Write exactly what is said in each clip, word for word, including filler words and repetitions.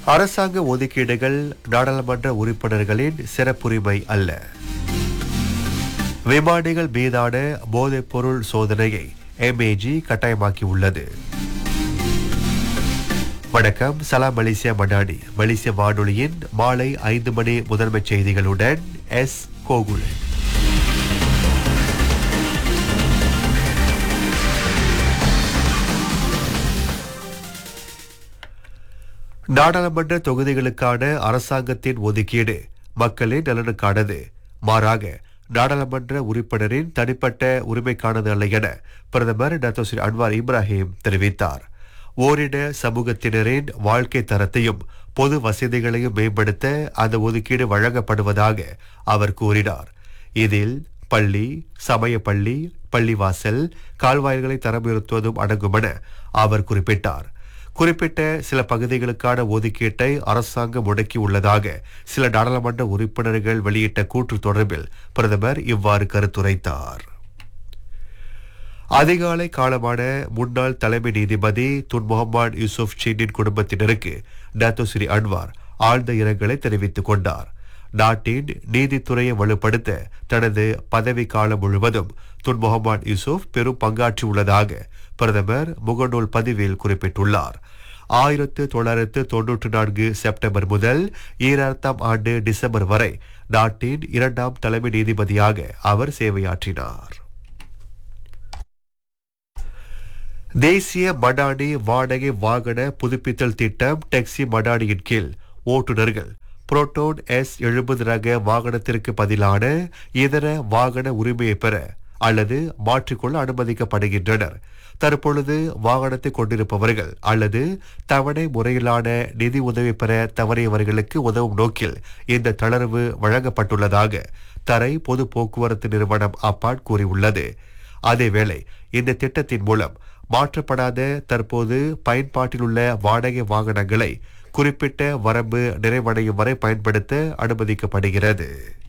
அரசாங்க ஒதுக்கீடுகள் நாடாளுமன்ற உறுப்பினர்களின் சிறப்புரிமை அல்ல. விமானிகள் மீதான போதைப்பொருள் சோதனையை எம்ஏஜி கட்டாயமாக்கியுள்ளது. வணக்கம், சலாம் மலேசியா மடானி. மலேசிய வானொலியின் மாலை ஐந்து மணி முதன்மை செய்திகளுடன் எஸ் கோகுலன். நாடாளுமன்ற தொகுதிகளுக்கான அரசாங்கத்தின் ஒதுக்கீடு மக்களின் நலனுக்கானது, மாறாக நாடாளுமன்ற உறுப்பினரின் தனிப்பட்ட உரிமைக்கானது அல்ல என பிரதமர் டாக்டர் ஸ்ரீ அன்வார் இப்ராஹிம் தெரிவித்தார். ஓரின சமூகத்தினரின் வாழ்க்கை தரத்தையும் பொது வசதிகளையும் மேம்படுத்த அந்த ஒதுக்கீடு வழங்கப்படுவதாக அவர் கூறினார். இதில் பள்ளி, சமய பள்ளி, பள்ளிவாசல், கால்வாய்களை தரமுயர்த்துவதும் அடங்கும் என அவர் குறிப்பிட்டார். குறிப்பிட்ட சில பகுதிகளுக்கான ஒதுக்கீட்டை அரசாங்கம் முடக்கியுள்ளதாக சில நாடாளுமன்ற உறுப்பினர்கள் வெளியிட்ட கூற்று தொடர்பில் பிரதமர் இவ்வாறு கருத்துரைத்தார். அதிகாலை காலமான முன்னாள் தலைமை நீதிபதி துன் முகமது யூசுப் சீனின் குடும்பத்தினருக்கு டாக்டர் ஸ்ரீ அன்வார் ஆழ்ந்த இரங்கலை தெரிவித்துக் கொண்டார். நாட்டின் நீதித்துறையை வலுப்படுத்த தனது பதவி காலம் முழுவதும் துன் முகமது யூசுப் பெரும் பங்காற்றியுள்ளதாக பிரதமர் முகநூல் பதிவில் குறிப்பிட்டுள்ளார். ஆயிரத்து தொள்ளாயிரத்து தொன்னூற்று நான்கு செப்டம்பர் முதல் ஈராயிரத்தாம் ஆண்டு டிசம்பர் வரை நாட்டின் இரண்டாம் தலைமை நீதிபதியாக அவர் சேவையாற்றினார். தேசிய மடானி வாடகை வாகன புதுப்பித்தல் திட்டம் டாக்ஸி மடானியின் கீழ் ஓட்டுநர்கள் புரோட்டோன் எஸ் எழுபது ரக வாகனத்திற்கு பதிலான இதர வாகன உரிமையை பெற அல்லது மாற்றிக்கொள்ள அனுமதிக்கப்படுகின்றனர். தற்பொழுது வாகனத்தை கொண்டிருப்பவர்கள் அல்லது தவணை முறையிலான நிதி உதவி பெற தவறியவர்களுக்கு உதவும் நோக்கில் இந்த தளர்வு வழங்கப்பட்டுள்ளதாக தரை பொது போக்குவரத்து நிறுவனம் அப்பாட் கூறியுள்ளது. அதேவேளை இந்த திட்டத்தின் மூலம் மாற்றப்படாத தற்போது பயன்பாட்டில் உள்ள வாடகை வாகனங்களை குறிப்பிட்ட வரம்பு நிறைவடையும் வரை பயன்படுத்த அனுமதிக்கப்படுகிறது.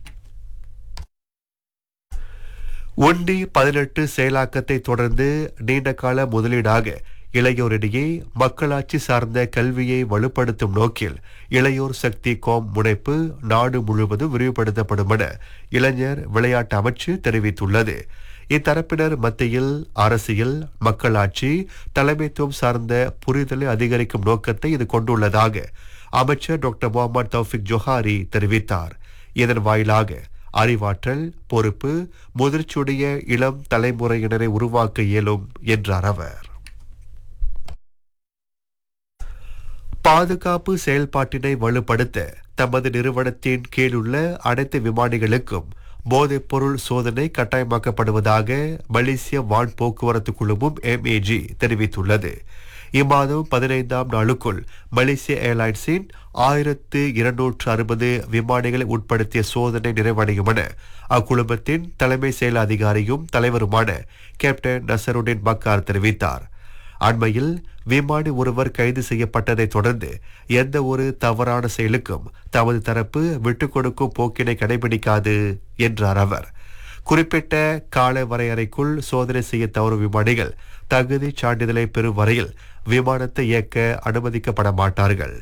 ஒண்டி பதினெட்டு செயலாக்கத்தை தொடர்ந்து நீண்டகால முதலீடாக இளையோரிடையே மக்களாட்சி சார்ந்த கல்வியை வலுப்படுத்தும் நோக்கில் இளையோர் சக்தி கோம் முனைப்பு நாடு முழுவதும் விரிவுபடுத்தப்படும் என இளைஞர் விளையாட்டு அமைச்சு தெரிவித்துள்ளது. இத்தரப்பினர் மத்தியில் அரசியல், மக்களாட்சி, தலைமைத்துவம் சார்ந்த புரிதலை அதிகரிக்கும் நோக்கத்தை இது கொண்டுள்ளதாக அமைச்சர் டாக்டர் முகமது தௌஃபிக் ஜொஹாரி தெரிவித்தார். இதன் வாயிலாக அறிவாற்றல், பொறுப்பு, முதிர்ச்சியுடைய இளம் தலைமுறையினரை உருவாக்க இயலும் என்றார் அவர். பாதுகாப்பு செயல்பாட்டினை வலுப்படுத்த தமது நிறுவனத்தின் கீழுள்ள அனைத்து விமானிகளுக்கும் போதைப்பொருள் சோதனை கட்டாயமாக்கப்படுவதாக மலேசிய வான் போக்குவரத்து குழுமம் எம்ஏஜி தெரிவித்துள்ளது. இம்மாதம் பதினைந்தாம் நாளுக்குள் மலேசிய ஏர்லைன்ஸின் ஆயிரத்து இருநூற்று அறுபது விமானிகளை உட்படுத்திய சோதனை நிறைவடையும் என அக்குழுமத்தின் தலைமை செயல் அதிகாரியும் தலைவருமான கேப்டன் நசருடின் பக்கார் தெரிவித்தார். அண்மையில் விமானி ஒருவர் கைது செய்யப்பட்டதை தொடர்ந்து எந்த ஒரு தவறான செயலுக்கும் தமது தரப்பு விட்டுக் கொடுக்கும் போக்கினை கடைபிடிக்காது என்றார் அவர். குறிப்பிட்ட கால வரையறைக்குள் சோதனை செய்ய தவறும் விமானிகள் தகுதி சான்றிதழை பெறும் வரையில் விமானத்தை இயக்க அனுமதிக்கப்பட மாட்டார்கள்.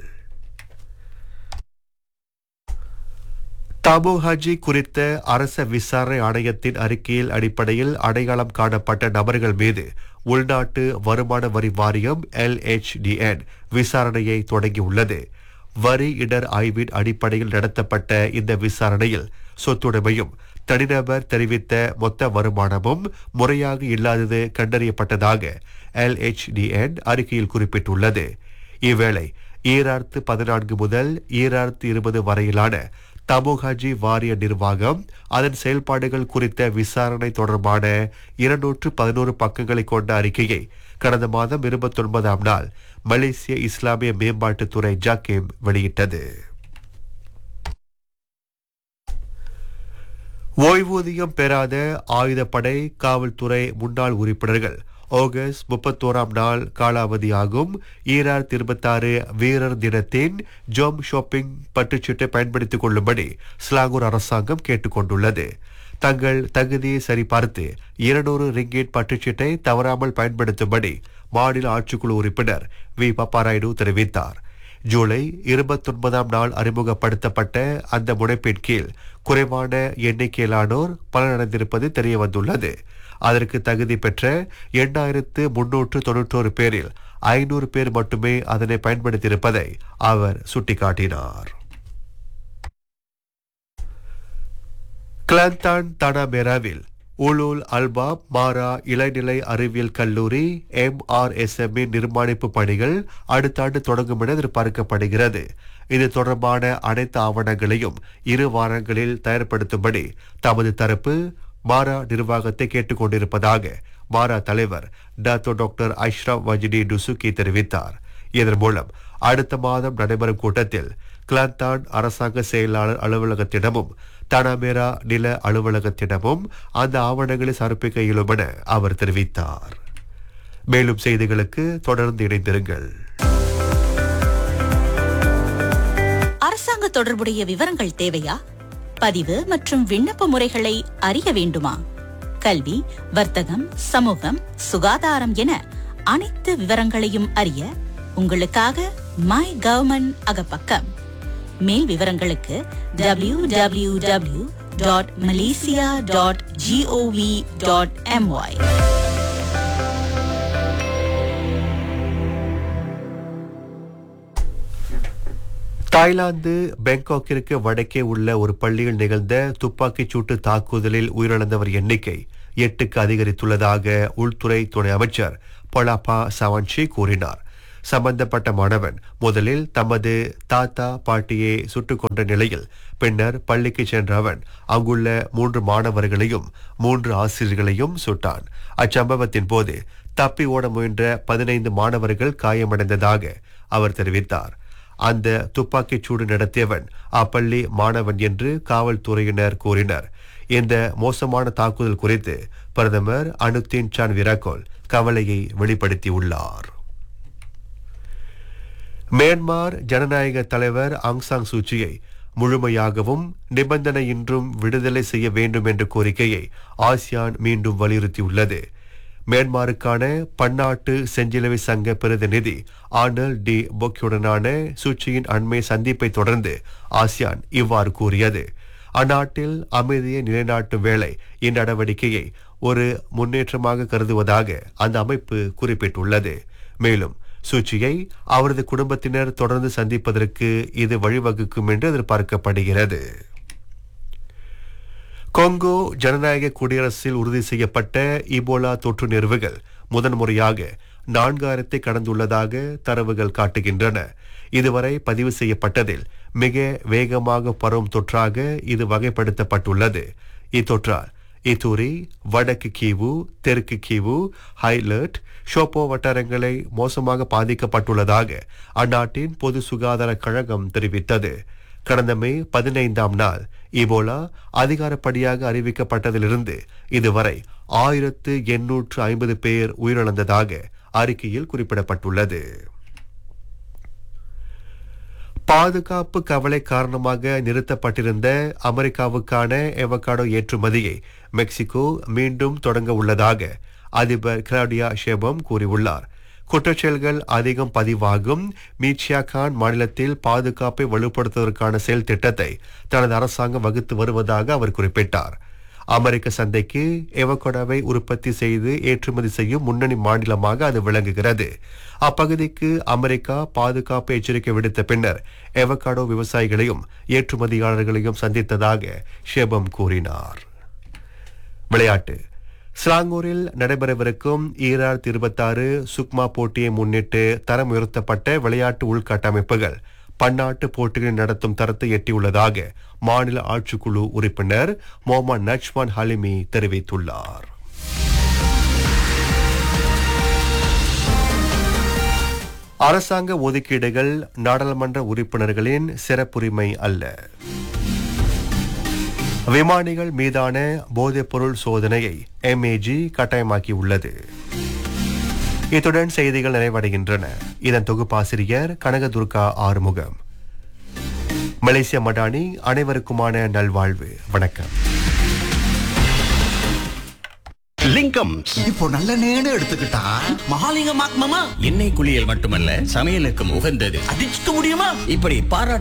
தாபு ஹாஜி குறித்த அரச விசாரணை ஆணையத்தின் அறிக்கையில் அடிப்படையில் அடையாளம் காணப்பட்ட நபர்கள் மீது உள்நாட்டு வருமான வரி வாரியம் எல் எச் டி என் விசாரணையை தொடங்கியுள்ளது. வரி இடர் ஆய்வின் அடிப்படையில் நடத்தப்பட்ட இந்த விசாரணையில் சொத்துடைமையும் தனிநபர் தெரிவித்த மொத்த வருமானமும் முறையாக இல்லாதது கண்டறியப்பட்டதாக எல் எச் டி என் அறிக்கையில் குறிப்பிட்டுள்ளது. இவ்வேளை ஈராயிரத்து பதினான்கு முதல் ஈராயிரத்து இருபது வரையிலான தமுகாஜி வாரிய நிர்வாகம் அதன் செயல்பாடுகள் குறித்த விசாரணை தொடர்பான இருநூற்று பதினோரு பக்கங்களை கொண்ட அறிக்கையை கடந்த மாதம் இருபத்தி ஒன்பதாம் நாள் மலேசிய இஸ்லாமிய மேம்பாட்டுத்துறை ஜாக்கேம் வெளியிட்டது. ஓய்வூதியம் பெறாத ஆயுதப்படை காவல்துறை முன்னாள் உறுப்பினர்கள் ஆகஸ்ட் முப்பத்தோராம் நாள் காலாவதியாகும் ஈராயிரத்தி இருபத்தி ஆறு வீரர் தினத்தின் ஜோம் ஷாப்பிங் பற்றுச்சீட்டை பயன்படுத்திக் கொள்ளும்படி ஸ்லாங்கூர் அரசாங்கம் கேட்டுக் கொண்டுள்ளது. தங்கள் தகுதியை சரிபார்த்து இருநூறு ரிங்கேட் பற்றுச்சீட்டை தவறாமல் பயன்படுத்தும்படி மாநில ஆட்சிக்குழு உறுப்பினர் வி பப்பாராயுடு தெரிவித்தார். ஜூலை இருபத்தொன்பதாம் நாள் அறிமுகப்படுத்தப்பட்ட அந்த முனைப்பின் கீழ் குறைவான எண்ணிக்கையிலானோர் பலனடைந்திருப்பது தெரியவந்துள்ளது. அதற்கு தகுதி பெற்ற எண்ணாயிரத்து முன்னூற்று தொன்னூற்றோரு பேரில் ஐநூறு பேர் மட்டுமே அதனை பயன்படுத்தியிருப்பதை அவர் சுட்டிக்காட்டினார். கிளாந்தான் தனாமேராவில் உலுல் அல்பாப் மாரா இளநிலை அறிவியல் கல்லூரி எம்ஆர்எஸ்எம் நிர்மாணிப்பு பணிகள் அடுத்த ஆண்டு தொடங்கும் என எதிர்பார்க்கப்படுகிறது. இது தொடர்பான அனைத்து ஆவணங்களையும் இரு வாரங்களில் தயார்படுத்தும்படி தமது தரப்பு மாரா நிர்வாகத்தை கேட்டுக் கொண்டிருப்பதாக மாரா தலைவர் டாக்டர் டாக்டர் அஷ்ரப் வஜினி டுசுகி தெரிவித்தார். இதன் மூலம் அடுத்த மாதம் நடைபெறும் கூட்டத்தில் கிளாந்தான் அரசாங்க செயலாளர் அலுவலகத்திடமும் தனாமேரா நில அலுவலகத்திடமும் அந்த ஆவணங்களை சமர்ப்பிக்க இயலும் என அவர் தெரிவித்தார். மேலும் செய்திகளுக்கு தொடர்ந்து இணைந்திருங்கள். அரசாங்க தொடர்புடைய விவரங்கள் தேவையா? பதிவு மற்றும் விண்ணப்ப முறைகளை அறிய வேண்டுமா? கல்வி, வர்த்தகம், சமூகம், சுகாதாரம் என அனைத்து விவரங்களையும் அறிய உங்களுக்காக மை கவர்மெண்ட் அகப்பக்கம். மேல் விவரங்களுக்கு W W W dot Malaysia dot gov dot MY. Thailand பேங்காக்கிற்கு வடக்கே உள்ள ஒரு பள்ளியில் நிகழ்ந்த துப்பாக்கிச் சூட்டு தாக்குதலில் உயிரிழந்தவர் எண்ணிக்கை எட்டுக்கு அதிகரித்துள்ளதாக உள்துறை துணை அமைச்சர் பொலாபா சவான்ஷி கூறினார். சம்பந்தப்பட்ட மாணவன் முதலில் தமது தாத்தா பாட்டியை சுட்டுக் கொண்ட நிலையில் பின்னர் பள்ளிக்கு சென்ற அவன் அங்குள்ள மூன்று மாணவர்களையும் மூன்று ஆசிரியர்களையும் சுட்டான். அச்சம்பவத்தின் போது தப்பி ஓட முயன்ற பதினைந்து மாணவர்கள் காயமடைந்ததாக அவர் தெரிவித்தார். அந்த துப்பாக்கிச் சூடு நடத்தியவன் அப்பள்ளி மாணவன் என்று காவல்துறையினர் கூறினர். இந்த மோசமான தாக்குதல் குறித்து பிரதமர் அனுத்தின் சான் விராகோல் கவலையை வெளிப்படுத்தியுள்ளார். மியான்மர் ஜனநாயக தலைவர் ஆங் சாங் சூச்சியை முழுமையாகவும் நிபந்தனையின்றும் விடுதலை செய்ய வேண்டும் என்ற கோரிக்கையை ஆசியான் மீண்டும் வலியுறுத்தியுள்ளது. மியான்மருக்கான பன்னாட்டு செஞ்சிலுவை சங்க பிரதிநிதி ஆர்னல் டி பொக்கியுடனான சூச்சியின் அண்மை சந்திப்பை தொடர்ந்து ஆசியான் இவ்வாறு கூறியது. அந்நாட்டில் அமைதியை நிலைநாட்டும் வேளை இந்நடவடிக்கையை ஒரு முன்னேற்றமாக கருதுவதாக அந்த அமைப்பு குறிப்பிட்டுள்ளது. மேலும் சூச்சியை அவரது குடும்பத்தினர் தொடர்ந்து சந்திப்பதற்கு இது வழிவகுக்கும் என்று எதிர்பார்க்கப்படுகிறது. கொங்கோ ஜனநாயக குடியரசில் உறுதி செய்யப்பட்ட இபோலா தொற்று நிறுவுகள் முதன்முறையாக நான்காயிரத்தை கடந்துள்ளதாக தரவுகள் காட்டுகின்றன. இதுவரை பதிவு செய்யப்பட்டதில் மிக வேகமாக பரவும் தொற்றாக இது வகைப்படுத்தப்பட்டுள்ளது. இத்தொற்றால் இத்தூரி, வடக்கு கீவு, தெற்கு கீவு, ஹைலர்ட், ஷோப்போ வட்டாரங்களை மோசமாக பாதிக்கப்பட்டுள்ளதாக அந்நாட்டின் பொது சுகாதார கழகம் தெரிவித்தது. கடந்த மே பதினைந்தாம் நாள் இபோலா அதிகாரப்படியாக அறிவிக்கப்பட்டதிலிருந்து இதுவரை ஆயிரத்து எண்ணூற்று ஐம்பது பேர் உயிரிழந்ததாக அறிக்கையில் குறிப்பிடப்பட்டுள்ளது. பாதுகாப்பு கவலை காரணமாக நிறுத்தப்பட்டிருந்த அமெரிக்காவுக்கான எவகாடோ ஏற்றுமதியை மெக்சிகோ மீண்டும் தொடங்க உள்ளதாக அதிபர் கிளாடியா ஷேபம் கூறியுள்ளார். குற்றச்செயல்கள் அதிகம் பதிவாகும் மீச்சியாகான் மாநிலத்தில் பாதுகாப்பை வலுப்படுத்துவதற்கான செயல் திட்டத்தை தனது அரசாங்கம் வகுத்து வருவதாக அவர் குறிப்பிட்டார். அமெரிக்க சந்தைக்கு எவகோடாவை உற்பத்தி செய்து ஏற்றுமதி செய்யும் முன்னணி மாநிலமாக அது விளங்குகிறது. அப்பகுதிக்கு அமெரிக்கா பாதுகாப்பு எச்சரிக்கை விடுத்த பின்னர் எவகாடோ விவசாயிகளையும் ஏற்றுமதியாளர்களையும் சந்தித்ததாக ஷேபம் கூறினார். விளையாட்டு. ஸ்லாங்கூரில் நடைபெறவிருக்கும் ஈராயிரத்தி இருபத்தி ஆறு சுக்மா போட்டியை முன்னிட்டு தரம் உயர்த்தப்பட்ட விளையாட்டு உள்கட்டமைப்புகள் பன்னாட்டு போட்டிகளை நடத்தும் தரத்தை எட்டியுள்ளதாக மாநில ஆட்சிக்குழு உறுப்பினர் முகமது நஜ்மான் ஹலிமி தெரிவித்துள்ளார். அரசாங்க ஒதுக்கீடுகள் நாடாளுமன்ற உறுப்பினர்களின் சிறப்புரிமை அல்ல. விமானிகள் மீதான போதைப்பொருள் சோதனையை எம்ஏஜி கட்டாயமாக்கியுள்ளது. இத்துடன் செய்திகள் நிறைவடைகின்றன. இதன் தொகுப்பாசிரியர் கனகதுர்கா ஆறுமுகம். மலேசிய மடானி அனைவருக்குமான நல்வாழ்வு. வணக்கம். லிங்கம் இப்போ நல்ல நேடு எடுத்துக்கிட்டா மகாலிங்கம் மாமா எண்ணெய் குளியல் மட்டுமல்ல சமையலுக்கும் உகந்தது. அடிச்சுக்க முடியுமா? இப்படி பாராட்டு